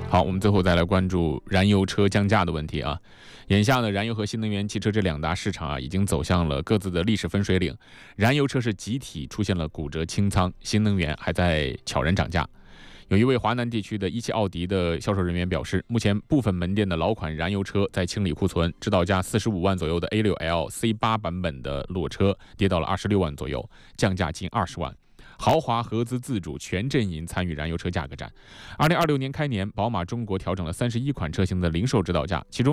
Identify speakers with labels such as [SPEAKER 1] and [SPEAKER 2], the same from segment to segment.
[SPEAKER 1] 好，我们最后再来关注燃油车降价的问题啊。眼下呢，燃油和新能源汽车这两大市场啊，已经走向了各自的历史分水岭。燃油车是集体出现了骨折清仓，新能源还在悄然涨价。有一位华南地区的一汽奥迪的销售人员表示，目前部分门店的老款燃油车在清理库存，指导价45万左右的 A6L C8 版本的裸车跌到了26万左右，降价近20万。豪华合资自主全阵营参与燃油车价格战。2026年开年，宝马中国调整了31款车型的零售指导价，其中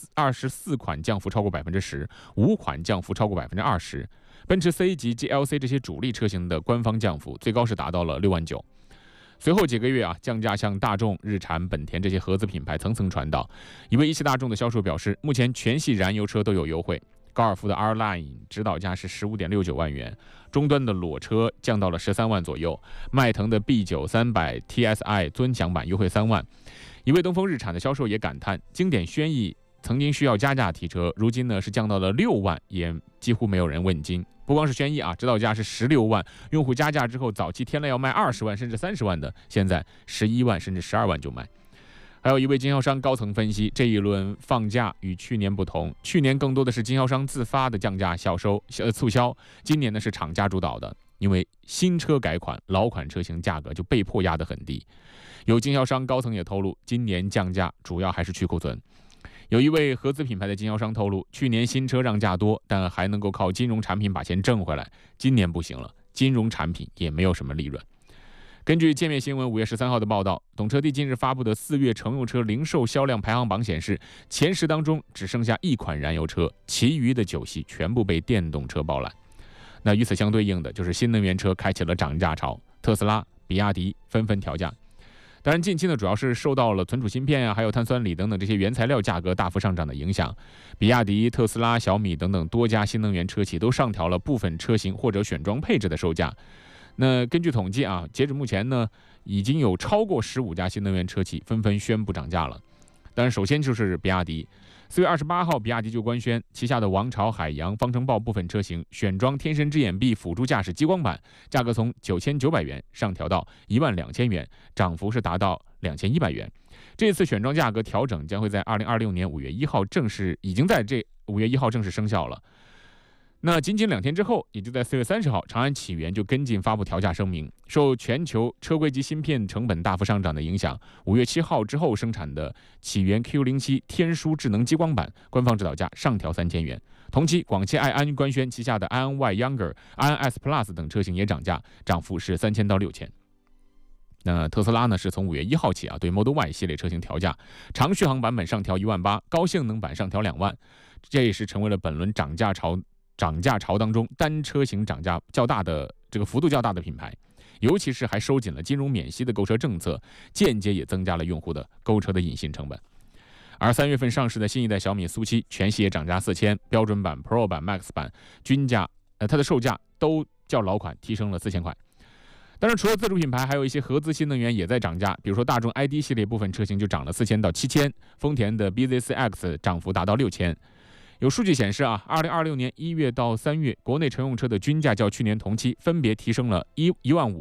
[SPEAKER 1] 24款降幅超过10%，5款降幅超过20%。奔驰 C 级 GLC 这些主力车型的官方降幅最高是达到了6万9。随后几个月啊，降价向大众、日产、本田这些合资品牌层层传导。一位一汽大众的销售表示，目前全系燃油车都有优惠。高尔夫的 R-Line 指导价是15.69万元，中端的裸车降到了13万左右，迈腾的 B9 300 TSI 尊享版优惠3万。一位东风日产的销售也感叹，经典轩逸曾经需要加价提车，如今呢是降到了6万，也几乎没有人问津。不光是轩逸啊，指导价是16万，用户加价之后，早期天籁要卖20万甚至30万的，现在11万甚至12万就卖。还有一位经销商高层分析，这一轮放价与去年不同，去年更多的是经销商自发的降价促销，今年呢是厂家主导的，因为新车改款，老款车型价格就被迫压得很低。有经销商高层也透露，今年降价主要还是去库存。有一位合资品牌的经销商透露，去年新车让价多，但还能够靠金融产品把钱挣回来，今年不行了，金融产品也没有什么利润。根据界面新闻5月13号的报道，懂车帝近日发布的4月乘用车零售销量排行榜显示，前10当中只剩下1款燃油车，其余的9系全部被电动车包揽。那与此相对应的就是新能源车开启了涨价潮，特斯拉、比亚迪纷纷调价。当然，近期呢主要是受到了存储芯片还有碳酸锂等等这些原材料价格大幅上涨的影响，比亚迪、特斯拉、小米等等多家新能源车企都上调了部分车型或者选装配置的售价。那根据统计啊，截止目前呢，已经有超过15家新能源车企纷纷宣布涨价了。当然，首先就是比亚迪。4月28号，比亚迪就官宣旗下的王朝、海洋、方程豹部分车型选装天神之眼臂辅助驾驶激光版，价格从9900元上调到12000元，涨幅是达到2100元。这次选装价格调整将会在2026年5月1号已经在这5月1号正式生效了。那仅仅2天之后，也就在4月30号，长安启源就跟进发布调价声明，受全球车规级芯片成本大幅上涨的影响，5月7号之后生产的启源 Q07 天书智能激光版官方指导价上调3000元。同期，广汽埃安官宣旗下的埃安 Y Younger、埃安 S Plus 等车型也涨价，涨幅是3000到6000。那特斯拉呢，是从5月1号起对 Model Y 系列车型调价，长续航版本上调1万8，高性能版上调2万，这也是成为了本轮涨价潮当中单车型涨价较大的这个幅度较大的品牌，尤其是还收紧了金融免息的购车政策，间接也增加了用户的购车的隐性成本。而3月份上市的新一代小米苏7全系也涨价4000，标准版、Pro 版、Max 版均价它的售价都较老款提升了4000块。当然，除了自主品牌，还有一些合资新能源也在涨价，比如说大众 ID 系列部分车型就涨了4000到7000，丰田的 BZ4X 涨幅达到6000。有数据显示2026年1月到3月，国内乘用车的均价较去年同期分别提升了1万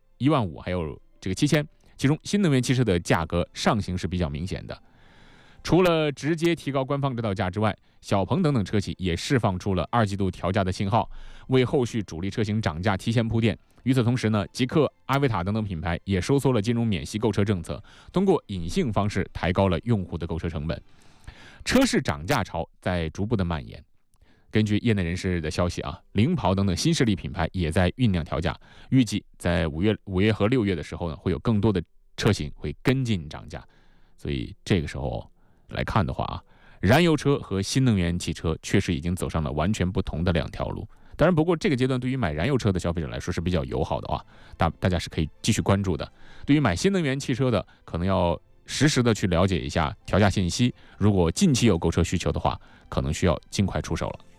[SPEAKER 1] 5，还有这个7000，其中新能源汽车的价格上行是比较明显的。除了直接提高官方指导价之外，小鹏等等车企也释放出了2季度调价的信号，为后续主力车型涨价提前铺垫。与此同时呢，极氪、阿维塔等等品牌也收缩了金融免息购车政策，通过隐性方式抬高了用户的购车成本。车市涨价潮在逐步的蔓延。根据业内人士的消息领跑等等新势力品牌也在酝酿调价，预计在5月和6月的时候呢，会有更多的车型会跟进涨价。所以这个时候来看的话燃油车和新能源汽车确实已经走上了完全不同的2条路。当然，不过这个阶段对于买燃油车的消费者来说是比较友好的大家是可以继续关注的。对于买新能源汽车的，可能要实时的去了解一下调价信息，如果近期有购车需求的话，可能需要尽快出手了。